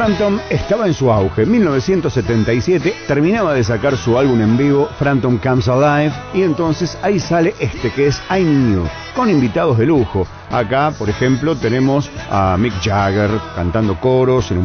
Phantom estaba en su auge. En 1977 terminaba de sacar su álbum en vivo, Phantom Comes Alive, y entonces ahí sale este que es I Knew, con invitados de lujo. Acá, por ejemplo, tenemos a Mick Jagger cantando coros en un